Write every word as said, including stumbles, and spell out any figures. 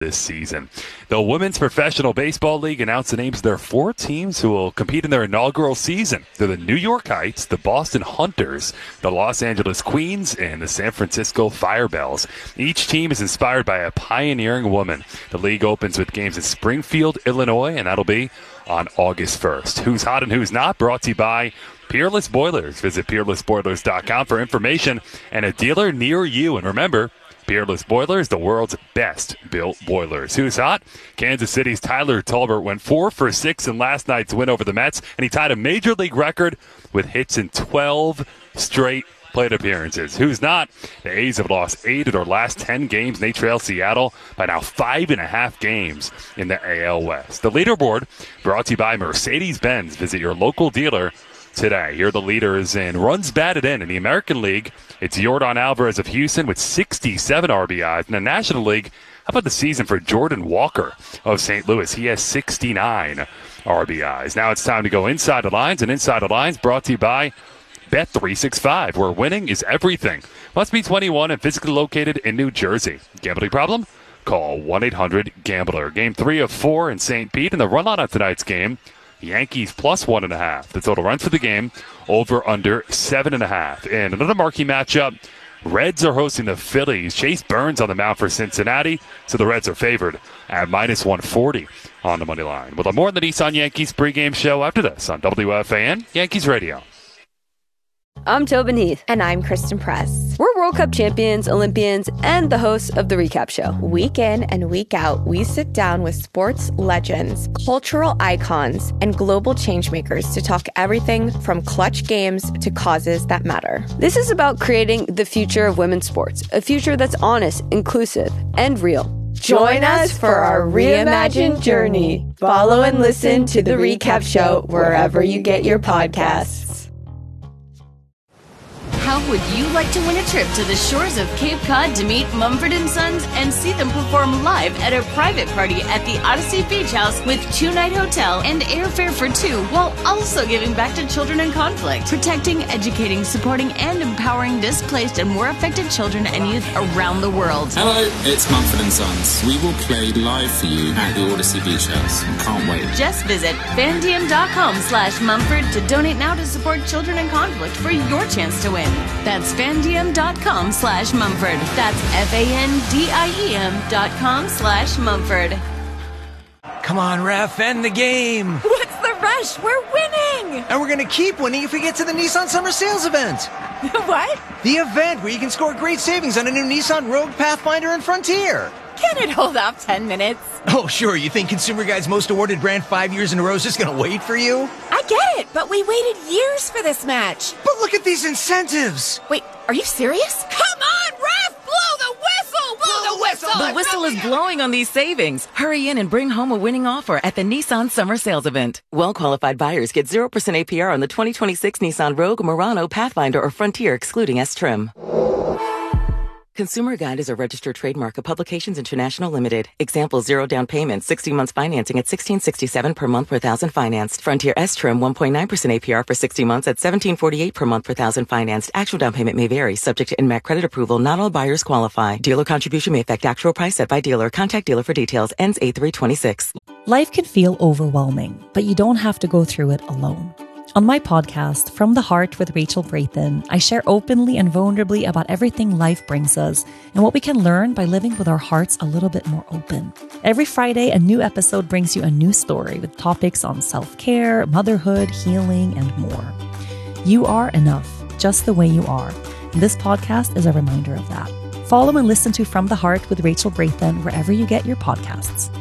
this season. The Women's Professional Baseball League announced the names of their four teams who will compete in their inaugural season. They're the New York Knights, the Boston Hunters, the Los Angeles Queens, and the San Francisco Firebells. Each team is inspired by a pioneering woman. The league opens with games in Springfield, Illinois, and that'll be on August first. Who's hot and who's not, brought to you by Peerless Boilers. Visit peerless boilers dot com for information and a dealer near you. And remember, Peerless Boilers, the world's best built boilers. Who's hot? Kansas City's Tyler Talbert went four for six in last night's win over the Mets, and he tied a major league record with hits in twelve straight plate appearances. Who's not? The A's have lost eight of their last ten games, and they trail Seattle by now five and a half games in the A L West. The leaderboard brought to you by Mercedes-Benz. Visit your local dealer today. Here are the leaders in runs batted in. In the American League, it's Yordan Alvarez of Houston with sixty-seven R B Is. In the National League, how about the season for Jordan Walker of Saint Louis? He has sixty-nine R B Is. Now it's time to go inside the lines, and inside the lines brought to you by Bet three sixty-five, where winning is everything. Must be twenty-one and physically located in New Jersey. Gambling problem? Call one eight hundred gambler. Game three of four in Saint Pete, and the run line on tonight's game, Yankees plus one and a half. The total runs for the game, over under seven and a half. And another marquee matchup, Reds are hosting the Phillies. Chase Burns on the mound for Cincinnati, so the Reds are favored at minus one forty on the money line. We'll have more on the Nissan Yankees pregame show after this on W F A N Yankees Radio. I'm Tobin Heath. And I'm Kristen Press. We're World Cup champions, Olympians, and the hosts of The Recap Show. Week in and week out, we sit down with sports legends, cultural icons, and global changemakers to talk everything from clutch games to causes that matter. This is about creating the future of women's sports, a future that's honest, inclusive, and real. Join us for our reimagined journey. Follow and listen to The Recap Show wherever you get your podcasts. How would you like to win a trip to the shores of Cape Cod to meet Mumford and Sons and see them perform live at a private party at the Odyssey Beach House with two-night hotel and airfare for two, while also giving back to children in conflict, protecting, educating, supporting, and empowering displaced and war affected children and youth around the world? Hello, it's Mumford and Sons. We will play live for you at the Odyssey Beach House. Can't wait. Just visit fandiem.com slash Mumford to donate now to support children in conflict for your chance to win. That's fandiem.com slash Mumford. That's F-A-N-D-I-E-M dot com slash Mumford. Come on, ref, end the game. What's the rush? We're winning. And we're going to keep winning if we get to the Nissan Summer Sales event. What? The event where you can score great savings on a new Nissan Rogue, Pathfinder, and Frontier. Can it hold off ten minutes? Oh, sure. You think Consumer Guide's most awarded brand five years in a row is just going to wait for you? I get it, but we waited years for this match. But look at these incentives. Wait, are you serious? Come on, ref! Blow the whistle! Blow the whistle! The whistle is blowing on these savings. Hurry in and bring home a winning offer at the Nissan Summer Sales Event. Well-qualified buyers get zero percent A P R on the twenty twenty-six Nissan Rogue, Murano, Pathfinder, or Frontier, excluding S-Trim. Consumer Guide is a registered trademark of Publications International Limited. Example, zero down payment, sixty months financing at sixteen sixty-seven per month per thousand financed. Frontier S-Trim, one point nine percent A P R for sixty months at seventeen forty-eight per month per thousand financed. Actual down payment may vary, subject to N M A C credit approval. Not all buyers qualify. Dealer contribution may affect actual price set by dealer. Contact dealer for details. Ends eight three twenty-six. Life can feel overwhelming, but you don't have to go through it alone. On my podcast, From the Heart with Rachel Braithen, I share openly and vulnerably about everything life brings us and what we can learn by living with our hearts a little bit more open. Every Friday, a new episode brings you a new story with topics on self-care, motherhood, healing, and more. You are enough, just the way you are. And this podcast is a reminder of that. Follow and listen to From the Heart with Rachel Braithen wherever you get your podcasts.